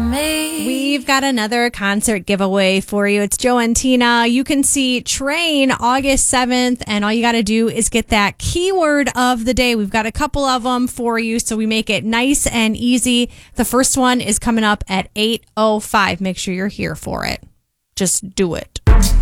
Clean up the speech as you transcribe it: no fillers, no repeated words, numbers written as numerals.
me. We've got another concert giveaway for you. It's Joe and Tina. You can see Train August 7th, and all you got to do is get that keyword of the day. We've got a couple of them for you, so we make it nice and easy. The first one is coming up at 8:05. Make sure you're here for it. Just do it.